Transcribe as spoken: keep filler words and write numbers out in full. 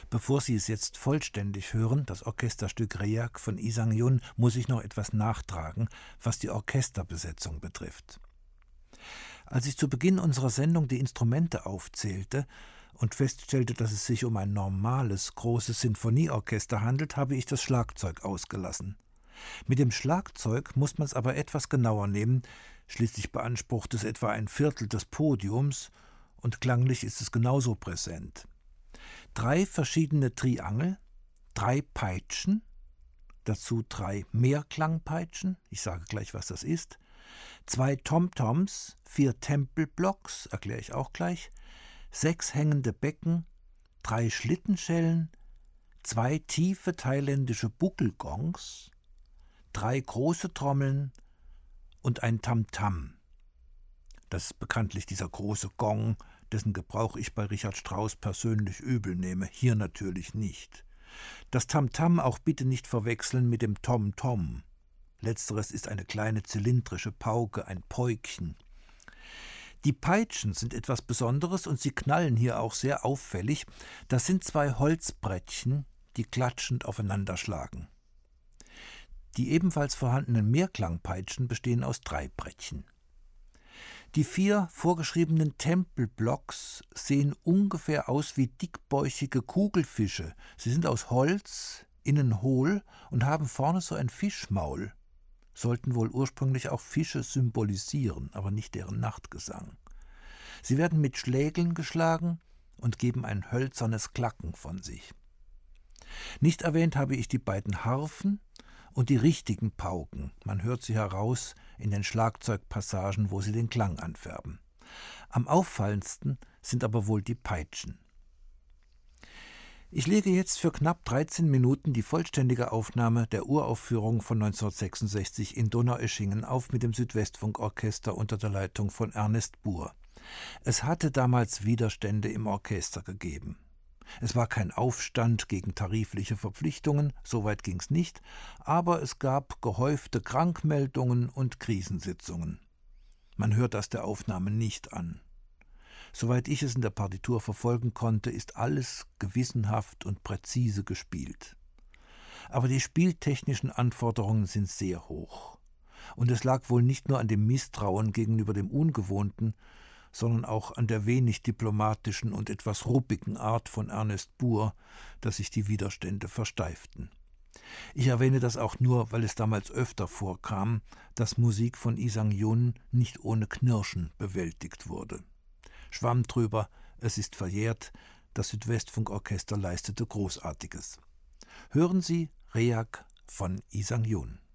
Bevor Sie es jetzt vollständig hören, das Orchesterstück Reak von Lee Sang-jun, muss ich noch etwas nachtragen, was die Orchesterbesetzung betrifft. Als ich zu Beginn unserer Sendung die Instrumente aufzählte und feststellte, dass es sich um ein normales, großes Sinfonieorchester handelt, habe ich das Schlagzeug ausgelassen. Mit dem Schlagzeug muss man es aber etwas genauer nehmen, schließlich beansprucht es etwa ein Viertel des Podiums und klanglich ist es genauso präsent. Drei verschiedene Triangel, drei Peitschen, dazu drei Mehrklangpeitschen, ich sage gleich, was das ist, zwei Tomtoms, vier Tempelblocks, erkläre ich auch gleich, sechs hängende Becken, drei Schlittenschellen, zwei tiefe thailändische Buckelgongs, drei große Trommeln und ein Tamtam. Das ist bekanntlich dieser große Gong, dessen Gebrauch ich bei Richard Strauss persönlich übel nehme, hier natürlich nicht. Das Tamtam auch bitte nicht verwechseln mit dem Tom-Tom. Letzteres ist eine kleine zylindrische Pauke, ein Päukchen. Die Peitschen sind etwas Besonderes und sie knallen hier auch sehr auffällig. Das sind zwei Holzbrettchen, die klatschend aufeinanderschlagen. Die ebenfalls vorhandenen Mehrklangpeitschen bestehen aus drei Brettchen. Die vier vorgeschriebenen Tempelblocks sehen ungefähr aus wie dickbäuchige Kugelfische. Sie sind aus Holz, innen hohl und haben vorne so ein Fischmaul. Sollten wohl ursprünglich auch Fische symbolisieren, aber nicht deren Nachtgesang. Sie werden mit Schlägeln geschlagen und geben ein hölzernes Klacken von sich. Nicht erwähnt habe ich die beiden Harfen und die richtigen Pauken. Man hört sie heraus in den Schlagzeugpassagen, wo sie den Klang anfärben. Am auffallendsten sind aber wohl die Peitschen. Ich lege jetzt für knapp dreizehn Minuten die vollständige Aufnahme der Uraufführung von neunzehnhundertsechsundsechzig in Donaueschingen auf mit dem Südwestfunkorchester unter der Leitung von Ernest Buhr. Es hatte damals Widerstände im Orchester gegeben. Es war kein Aufstand gegen tarifliche Verpflichtungen, soweit ging's nicht, aber es gab gehäufte Krankmeldungen und Krisensitzungen. Man hört das der Aufnahme nicht an. Soweit ich es in der Partitur verfolgen konnte, ist alles gewissenhaft und präzise gespielt. Aber die spieltechnischen Anforderungen sind sehr hoch. Und es lag wohl nicht nur an dem Misstrauen gegenüber dem Ungewohnten, sondern auch an der wenig diplomatischen und etwas ruppigen Art von Ernest Buhr, dass sich die Widerstände versteiften. Ich erwähne das auch nur, weil es damals öfter vorkam, dass Musik von Lee Sang-jun nicht ohne Knirschen bewältigt wurde. Schwamm drüber, es ist verjährt, das Südwestfunkorchester leistete Großartiges. Hören Sie Reak von Lee Sang-jun.